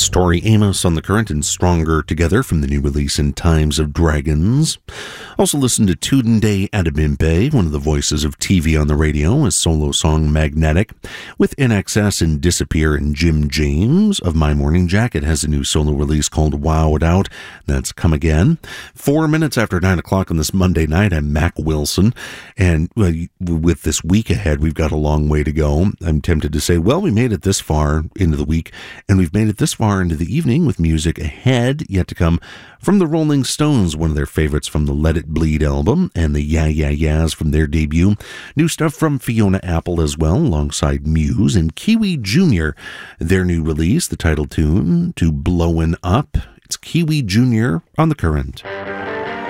That's Tori Amos on the Current and Stronger Together from the new release In Times of Dragons. Also listen to Tunde Adebimpe, one of the voices of TV on the radio, his solo song Magnetic, with INXS and Disappear, and Jim James of My Morning Jacket has a new solo release called Wow It Out. That's Come Again. 4 minutes after 9 o'clock on this Monday night, I'm Mac Wilson, and with this week ahead, we've got a long way to go. I'm tempted to say, well, we made it this far into the week, and we've made it this far into the evening with music ahead yet to come from the Rolling Stones, one of their favorites from the Let It Bleed album, and the Yeah Yeah Yeahs from their debut. New stuff from Fiona Apple as well, alongside Muse, and Kiwi Jr., their new release, the title tune to Blowin' Up. It's Kiwi Jr. on The Current.